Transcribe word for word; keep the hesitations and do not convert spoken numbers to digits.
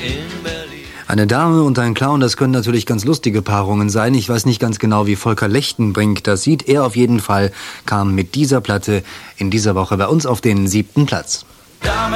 in Berlin. Eine Dame und ein Clown, das können natürlich ganz lustige Paarungen sein. Ich weiß nicht ganz genau, wie Volker Lechtenbrink das sieht. Er auf jeden Fall kam mit dieser Platte in dieser Woche bei uns auf den siebten Platz. Dame